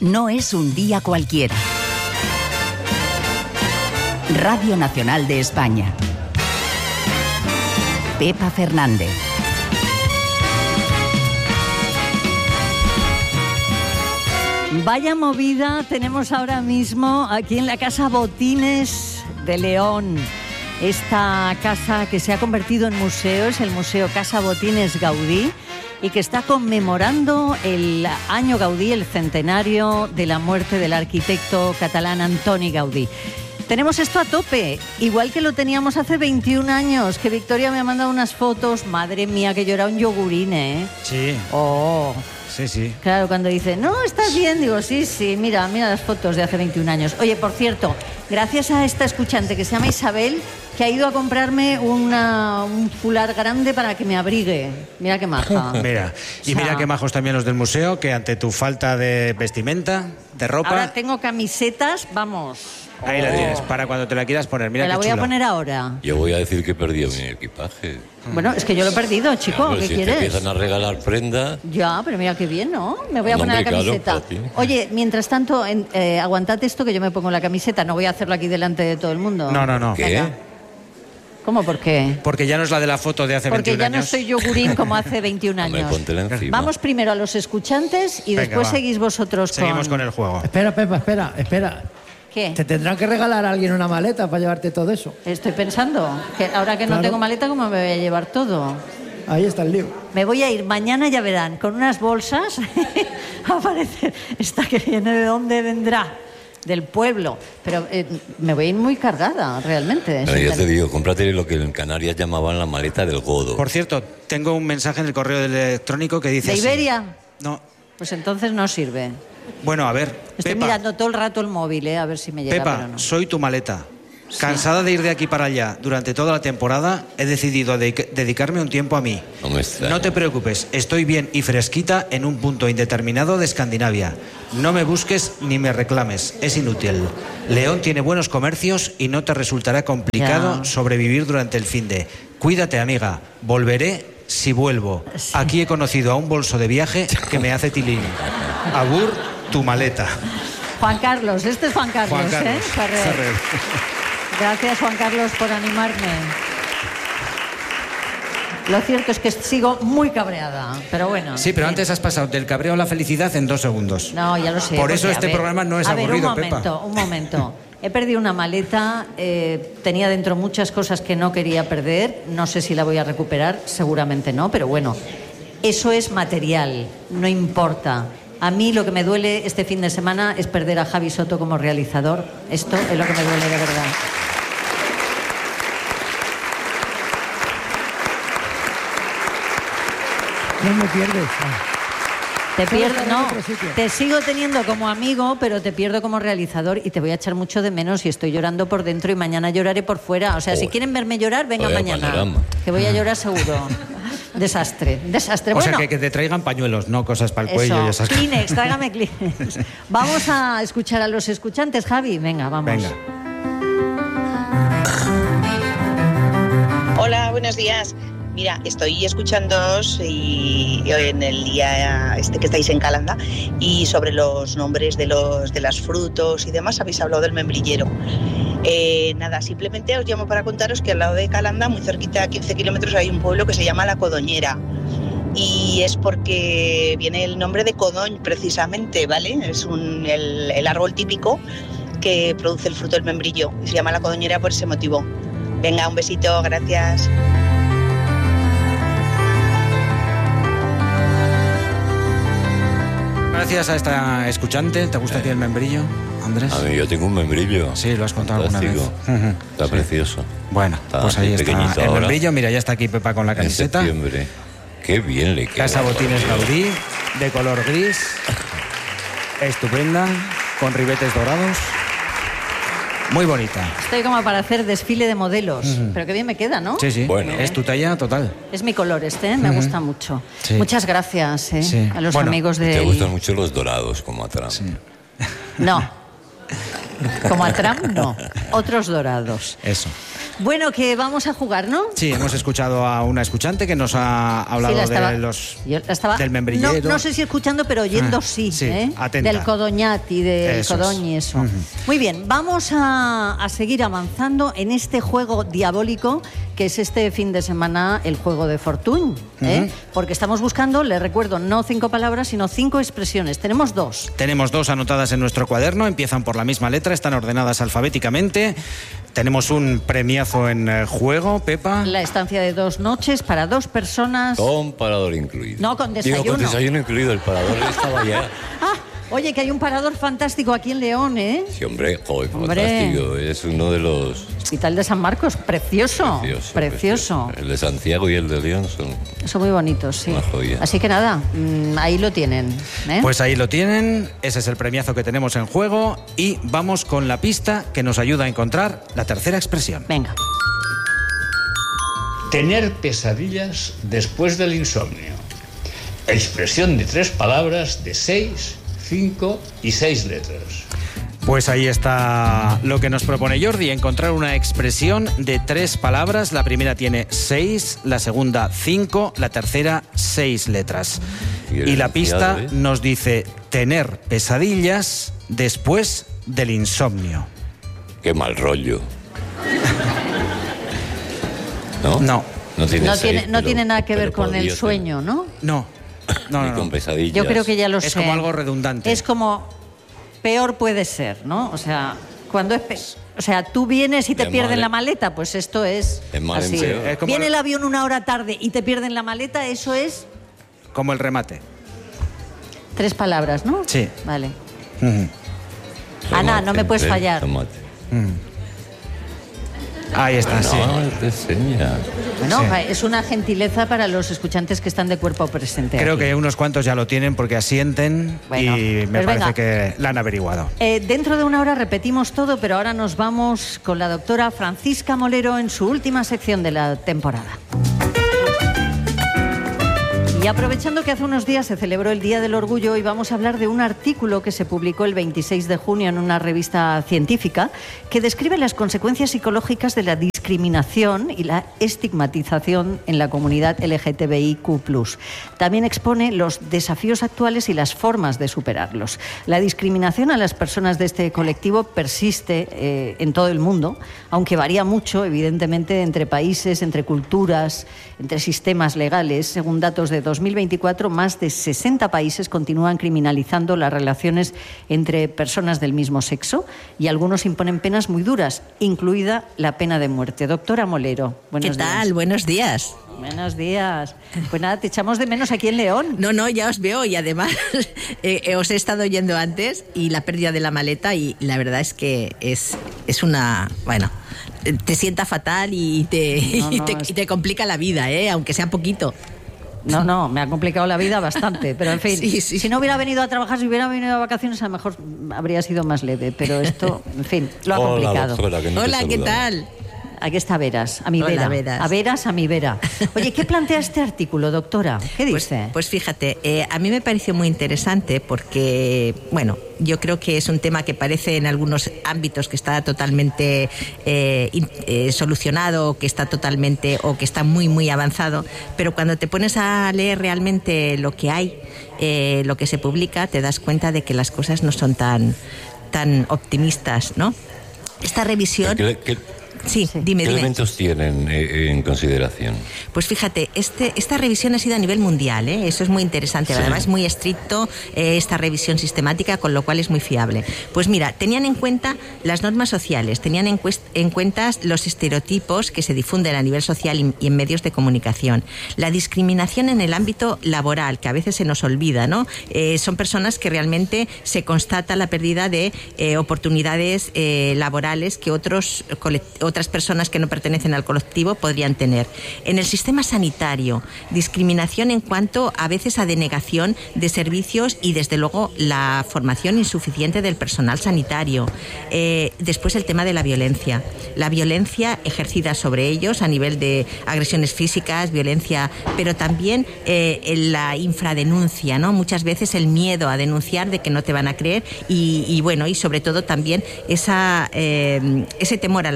no es un día cualquiera. Radio Nacional de España. Pepa Fernández. Vaya movida tenemos ahora mismo aquí en la Casa Botines de León. Esta casa que se ha convertido en museo es el Museo Casa Botines Gaudí y que está conmemorando el año Gaudí, el centenario de la muerte del arquitecto catalán Antoni Gaudí. Tenemos esto a tope, igual que lo teníamos hace 21 años, que Victoria me ha mandado unas fotos. Madre mía, que yo era un yogurín, ¿eh? Sí. Oh. Sí, sí. Claro, cuando dice, no, ¿estás bien? Digo, sí, mira las fotos de hace 21 años. Oye, por cierto, gracias a esta escuchante que se llama Isabel, que ha ido a comprarme un fular grande para que me abrigue. Mira qué maja. Mira, y mira qué majos también los del museo, que ante tu falta de vestimenta, de ropa... Ahora tengo camisetas, vamos... Ahí la tienes, para cuando te la quieras poner. Mira, me la qué voy chulo. a poner ahora. Yo voy a decir que he perdido mi equipaje. Bueno, es que yo lo he perdido, chico. Claro, ¿Qué si quieres? te empiezan a regalar prenda... Ya, pero mira qué bien, ¿no? Me voy a poner la camiseta. Claro, oye, mientras tanto, aguantad esto que yo me pongo la camiseta. No voy a hacerlo aquí delante de todo el mundo. No. ¿Qué? Venga. ¿Cómo? ¿Por qué? Porque ya no es la de la foto de hace 21 años. Porque ya no soy yogurín como hace 21 años. Hombre, póntela encima. Vamos primero a los escuchantes y Venga, después va. seguís vosotros Seguimos con el juego. Espera, Pepa, espera. ¿Qué? Te tendrán que regalar a alguien una maleta para llevarte todo eso. Estoy pensando que ahora que no Claro. tengo maleta, ¿cómo me voy a llevar todo? Ahí está el lío. Me voy a ir mañana, ya verán, con unas bolsas a aparecer. Esta que viene, ¿de dónde vendrá? Del pueblo. Pero me voy a ir muy cargada, realmente. Pero ya te digo, cómprate lo que en Canarias llamaban la maleta del godo. Por cierto, tengo un mensaje en el correo electrónico que dice ¿De así. Iberia? No. Pues entonces no sirve. Bueno, a ver, Estoy Pepa, mirando todo el rato el móvil, a ver si me llega, Pepa, pero no. soy tu maleta. Cansada de ir de aquí para allá durante toda la temporada, he decidido dedicarme un tiempo a mí. No me extraña. No te preocupes, estoy bien y fresquita en un punto indeterminado de Escandinavia. No me busques ni me reclames, es inútil. León tiene buenos comercios y no te resultará complicado Ya. sobrevivir durante el finde. Cuídate, amiga, volveré si vuelvo. Sí. Aquí he conocido a un bolso de viaje que me hace tilín. Agur, tu maleta. Juan Carlos, este es Juan Carlos, Juan Carlos Ferrer. Gracias, Juan Carlos, por animarme. Lo cierto es que sigo muy cabreada, pero bueno. Sí, pero en fin. antes has pasado del cabreo a la felicidad en 2 segundos. No, ya lo sé. Por eso porque, este a ver, programa no es a ver, aburrido, Pepa. un momento. He perdido una maleta, tenía dentro muchas cosas que no quería perder, no sé si la voy a recuperar, seguramente no, pero bueno, eso es material, no importa. A mí lo que me duele este fin de semana es perder a Javi Soto como realizador, esto es lo que me duele de verdad. No me pierdes. Te pierdo, estaré en no, otro sitio. te sigo teniendo como amigo, pero te pierdo como realizador y te voy a echar mucho de menos y estoy llorando por dentro y mañana lloraré por fuera. O sea, si quieren verme llorar, vengan Vaya mañana. panorama. Que voy a llorar seguro. Desastre. O Bueno, sea, que te traigan pañuelos, no cosas para el cuello y eso, esas cosas. Kleenex, tráigame Kleenex. Vamos a escuchar a los escuchantes, Javi. Venga, vamos. Venga. Hola, buenos días. Mira, estoy escuchándoos y en el día este que estáis en Calanda y sobre los nombres de los frutos y demás habéis hablado del membrillero. Nada, simplemente os llamo para contaros que al lado de Calanda, muy cerquita, a 15 kilómetros, hay un pueblo que se llama La Codoñera. Y es porque viene el nombre de Codoñ, precisamente, ¿vale? Es el árbol típico que produce el fruto del membrillo y se llama La Codoñera por ese motivo. Venga, un besito, gracias. Gracias a esta escuchante. ¿Te gusta a ti el membrillo, Andrés? A mí yo tengo un membrillo. Sí, lo has contado alguna vez. Fantástico. Ujú. Está Sí. precioso. Bueno, Está pues ahí así está pequeñito el ahora. membrillo. Mira, ya está aquí Pepa con la En camiseta. septiembre. Qué bien le queda. Casa Botines Gaudí, de color gris. Estupenda, con ribetes dorados. Muy bonita. Estoy como para hacer desfile de modelos. Pero qué bien me queda, ¿no? Sí, sí. Bueno. Es tu talla total. Es mi color este, me gusta mucho. Sí. Muchas gracias Sí. a los Bueno, amigos de... Te gustan mucho los dorados, como a Trump. No. Como a Trump, no. Otros dorados. Eso. Bueno, que vamos a jugar, ¿no? Sí, hemos escuchado a una escuchante que nos ha hablado del membrillero. No sé si escuchando, pero oyendo sí. Atenta. Del codoñat y del codón y eso. Muy bien, vamos a seguir avanzando en este juego diabólico que es este fin de semana el juego de Fortuny. Porque estamos buscando, les recuerdo, no 5 palabras, sino 5 expresiones. Tenemos 2. Tenemos 2 anotadas en nuestro cuaderno, empiezan por la misma letra, están ordenadas alfabéticamente. Tenemos un premiazo en juego, Pepa. La estancia de 2 noches para 2 personas. Con parador incluido. No, con desayuno. Digo, con desayuno incluido, el parador estaba ya. Oye, que hay un parador fantástico aquí en León, ¿eh? Sí, hombre, fantástico. Es uno de los... Hospital de San Marcos, precioso. El de Santiago y el de León son muy bonitos, sí. Una joya. Así que nada, ahí lo tienen. Pues ahí lo tienen, ese es el premiazo que tenemos en juego y vamos con la pista que nos ayuda a encontrar la tercera expresión. Venga. Tener pesadillas después del insomnio. Expresión de 3 palabras de 6, 5 y 6 letras. Pues ahí está lo que nos propone Jordi, encontrar una expresión de 3 palabras. La primera tiene 6, la segunda 5, la tercera 6 letras. Y la pista nos dice tener pesadillas después del insomnio. Qué mal rollo. ¿No? No tiene nada que ver con el sueño, ¿no? No. Con pesadillas. Yo creo que ya lo sé. Es como algo redundante. Es como peor puede ser, ¿no? O sea, cuando tú vienes y te pierden la maleta, pues esto es así. Viene el avión 1 hora tarde y te pierden la maleta, eso es... Como el remate. 3 palabras, ¿no? Sí. Vale. Ana, no me puedes fallar. Ahí está, sí. Bueno, es una gentileza para los escuchantes que están de cuerpo presente. Creo aquí. que unos cuantos ya lo tienen porque asienten y me parece que la han averiguado. Dentro de 1 hora repetimos todo, pero ahora nos vamos con la doctora Francisca Molero en su última sección de la temporada. Y aprovechando que hace unos días se celebró el Día del Orgullo, hoy vamos a hablar de un artículo que se publicó el 26 de junio en una revista científica que describe las consecuencias psicológicas de la discriminación y la estigmatización en la comunidad LGTBIQ+. También expone los desafíos actuales y las formas de superarlos. La discriminación a las personas de este colectivo persiste en todo el mundo, aunque varía mucho, evidentemente, entre países, entre culturas, entre sistemas legales. Según datos de 2024, más de 60 países continúan criminalizando las relaciones entre personas del mismo sexo y algunos imponen penas muy duras, incluida la pena de muerte. Doctora Molero, buenos días. ¿Qué tal? Buenos días. Buenos días. Pues nada, te echamos de menos aquí en León. No, ya os veo y además os he estado oyendo antes y la pérdida de la maleta y la verdad es que es una... Bueno, te sienta fatal y te complica la vida, aunque sea poquito. No, me ha complicado la vida bastante, pero en fin, sí. Si no hubiera venido a trabajar, si hubiera venido a vacaciones, a lo mejor habría sido más leve, pero esto, en fin, lo ha complicado. Doctora, Hola, ¿qué tal? Aquí está Veras, a mi vera. Veras. A Veras, a mi vera. Oye, ¿qué plantea este artículo, doctora? ¿Qué dice? Pues fíjate, a mí me pareció muy interesante porque, bueno, yo creo que es un tema que parece en algunos ámbitos que está totalmente solucionado, que está totalmente o que está muy, muy avanzado, pero cuando te pones a leer realmente lo que hay, lo que se publica, te das cuenta de que las cosas no son tan optimistas, ¿no? Esta revisión... Sí, dime. ¿Qué elementos tienen en consideración? Pues fíjate, esta revisión ha sido a nivel mundial, eso es muy interesante. Sí. Además es muy estricto esta revisión sistemática, con lo cual es muy fiable. Pues mira, tenían en cuenta las normas sociales, tenían en cuenta los estereotipos que se difunden a nivel social y en medios de comunicación. La discriminación en el ámbito laboral, que a veces se nos olvida, ¿no? Son personas que realmente se constata la pérdida de oportunidades laborales que otras personas que no pertenecen al colectivo podrían tener. En el sistema sanitario, discriminación en cuanto a veces a denegación de servicios y desde luego la formación insuficiente del personal sanitario. Después el tema de la violencia ejercida sobre ellos a nivel de agresiones físicas, violencia, pero también la infradenuncia, ¿no? Muchas veces el miedo a denunciar de que no te van a creer y sobre todo también ese temor a la victimización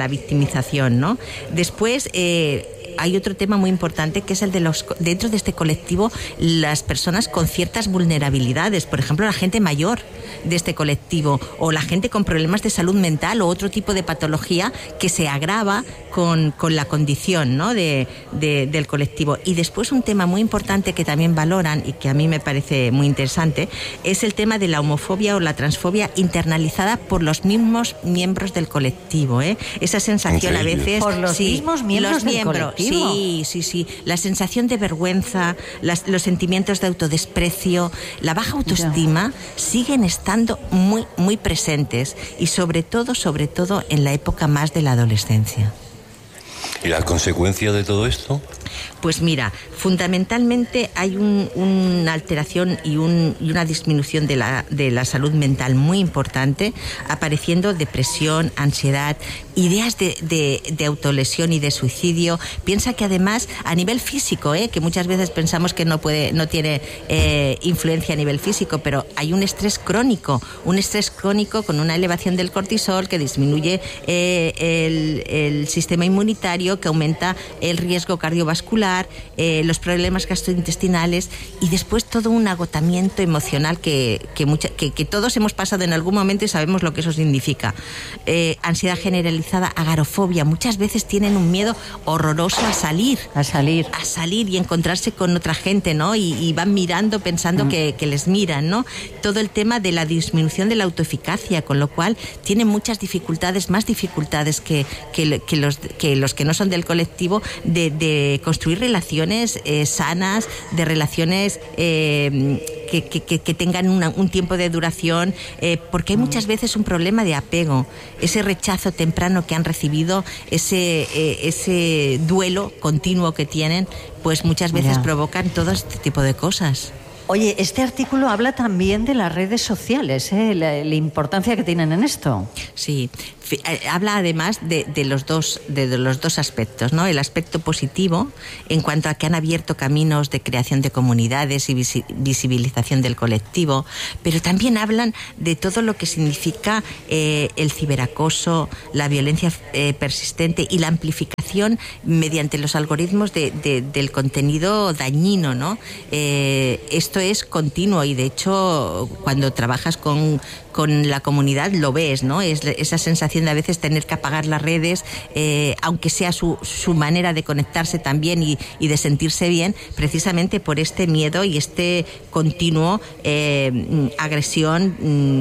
victimización, ¿no? Después, hay otro tema muy importante que es el de dentro de este colectivo, las personas con ciertas vulnerabilidades, por ejemplo, la gente mayor de este colectivo o la gente con problemas de salud mental o otro tipo de patología que se agrava con la condición, ¿no? del colectivo. Y después un tema muy importante que también valoran y que a mí me parece muy interesante es el tema de la homofobia o la transfobia internalizada por los mismos miembros del colectivo, ¿eh? Esa sensación a veces... Por los mismos miembros del colectivo. Sí. La sensación de vergüenza, los sentimientos de autodesprecio, la baja autoestima siguen estando muy, muy presentes y sobre todo en la época más de la adolescencia. ¿Y la consecuencia de todo esto? Pues mira, fundamentalmente hay una alteración y una disminución de la salud mental muy importante, apareciendo depresión, ansiedad, ideas de autolesión y de suicidio. Piensa que además a nivel físico, que muchas veces pensamos que no tiene influencia a nivel físico, pero hay un estrés crónico con una elevación del cortisol que disminuye el sistema inmunitario, que aumenta el riesgo cardiovascular, los problemas gastrointestinales y después todo un agotamiento emocional que todos hemos pasado en algún momento y sabemos lo que eso significa. Ansiedad generalizada, agorafobia. Muchas veces tienen un miedo horroroso a salir y encontrarse con otra gente, ¿no? Y van mirando pensando que les miran, ¿no? Todo el tema de la disminución de la autoeficacia, con lo cual tienen muchas dificultades, más dificultades que los que no son del colectivo, de construir relaciones sanas, de relaciones que tengan un tiempo de duración, porque hay muchas veces un problema de apego, ese rechazo temprano que han recibido, ese duelo continuo que tienen, pues muchas veces provocan todo este tipo de cosas. Oye, este artículo habla también de las redes sociales, la importancia que tienen en esto. Sí, habla además de los dos aspectos, ¿no? El aspecto positivo en cuanto a que han abierto caminos de creación de comunidades y visibilización del colectivo, pero también hablan de todo lo que significa el ciberacoso, la violencia persistente y la amplificación mediante los algoritmos del contenido dañino, ¿no? Esto es continuo y de hecho cuando trabajas con la comunidad lo ves, ¿no? Es esa sensación de a veces tener que apagar las redes, aunque sea su manera de conectarse también y de sentirse bien, precisamente por este miedo y este continuo agresión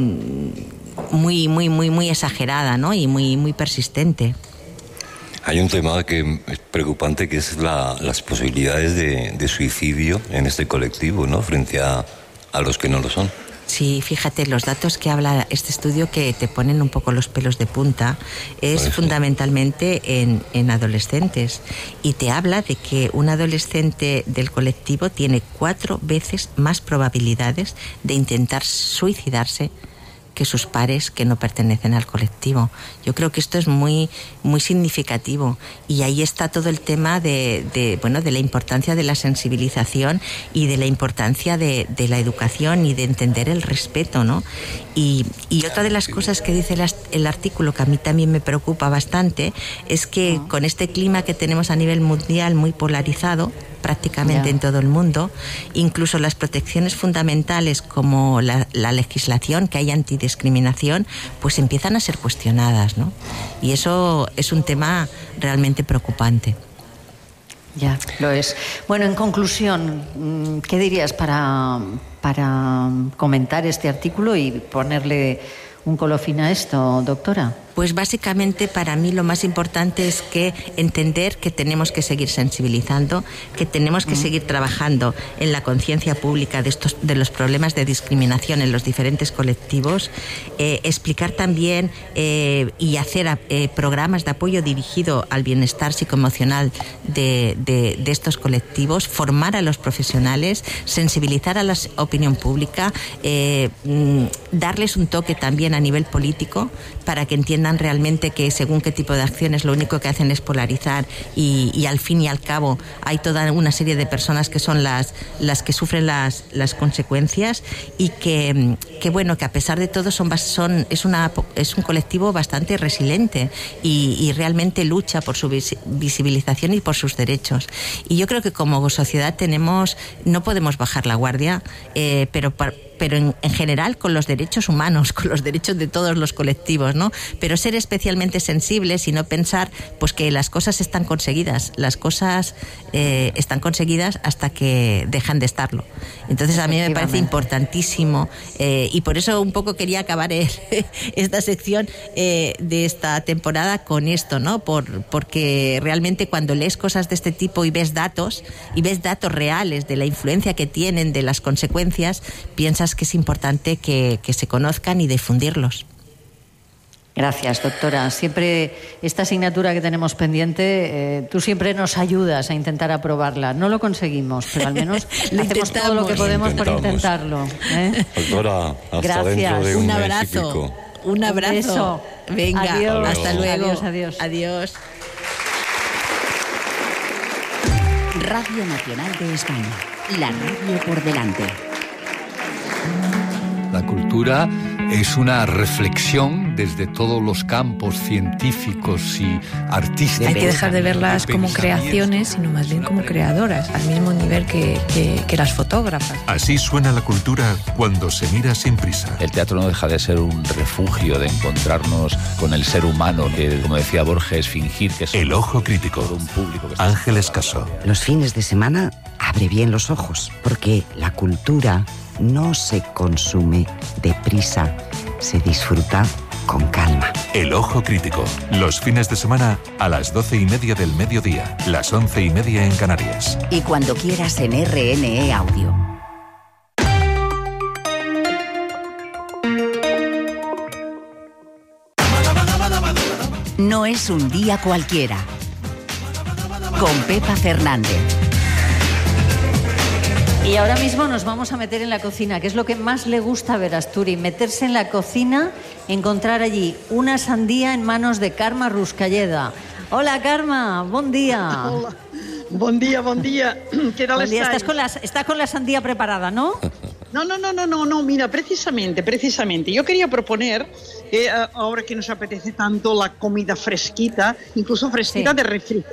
muy, muy, muy, muy exagerada, ¿no? Y muy, muy persistente. Hay un tema que es preocupante, que es las posibilidades de suicidio en este colectivo, ¿no? Frente a los que no lo son. Sí, fíjate, los datos que habla este estudio que te ponen un poco los pelos de punta es fundamentalmente en adolescentes, y te habla de que un adolescente del colectivo tiene 4 veces más probabilidades de intentar suicidarse que sus pares que no pertenecen al colectivo. Yo creo que esto es muy, muy significativo, y ahí está todo el tema de la importancia de la sensibilización y de la importancia de la educación y de entender el respeto, ¿no? Y otra de las cosas que dice el artículo, que a mí también me preocupa bastante, es que con este clima que tenemos a nivel mundial muy polarizado, prácticamente en todo el mundo, incluso las protecciones fundamentales como la legislación que hay antidiscriminación, pues empiezan a ser cuestionadas, ¿no? Y eso es un tema realmente preocupante. Ya, lo es. Bueno, en conclusión, ¿qué dirías para comentar este artículo y ponerle un colofín a esto, doctora? Pues básicamente para mí lo más importante es que entender que tenemos que seguir sensibilizando, que tenemos que seguir trabajando en la conciencia pública de los problemas de discriminación en los diferentes colectivos, explicar también y hacer programas de apoyo dirigido al bienestar psicoemocional de estos colectivos, formar a los profesionales, sensibilizar a la opinión pública, darles un toque también a nivel político para que entiendan entiendan realmente que según qué tipo de acciones lo único que hacen es polarizar y al fin y al cabo hay toda una serie de personas que son las que sufren las consecuencias y que bueno, que a pesar de todo es un colectivo bastante resiliente y realmente lucha por su visibilización y por sus derechos. Y yo creo que como sociedad no podemos bajar la guardia, pero en general con los derechos humanos, con los derechos de todos los colectivos, ¿no? Pero ser especialmente sensibles y no pensar pues que las cosas están conseguidas. Las cosas están conseguidas hasta que dejan de estarlo. Entonces a mí me parece importantísimo y por eso un poco quería acabar esta sección de esta temporada con esto, ¿no? Porque realmente cuando lees cosas de este tipo y ves datos reales de la influencia que tienen, de las consecuencias, piensas que es importante que se conozcan y difundirlos. Gracias, doctora. Siempre esta asignatura que tenemos pendiente, tú siempre nos ayudas a intentar aprobarla. No lo conseguimos, pero al menos hacemos todo lo que podemos por intentarlo. Doctora, hasta gracias. Dentro de un abrazo. Un abrazo. Eso. Venga, adiós. Hasta luego. Adiós. Radio Nacional de España. La radio por delante. La cultura es una reflexión desde todos los campos científicos y artísticos. Hay que dejar de verlas como creaciones, sino más bien como creadoras, al mismo nivel que las fotógrafas. Así suena la cultura cuando se mira sin prisa. El teatro no deja de ser un refugio de encontrarnos con el ser humano, que, como decía Borges, fingir que es El Ojo Crítico. Un público que Ángel Escaso. Los fines de semana abre bien los ojos, porque la cultura no se consume deprisa, se disfruta con calma. El Ojo Crítico. Los fines de semana a las 12:30 del mediodía, las 11:30 en Canarias. Y cuando quieras en RNE Audio. No es un día cualquiera. Con Pepa Fernández. Y ahora mismo nos vamos a meter en la cocina, que es lo que más le gusta ver a Asturi, meterse en la cocina, encontrar allí una sandía en manos de Carme Ruscalleda. Hola, Carme, buen día. Hola. Buen día. ¿Qué tal estáis? Estás con la sandía preparada, ¿no? No, mira, precisamente. Yo quería proponer, ahora que nos apetece tanto la comida fresquita, incluso fresquita, sí, de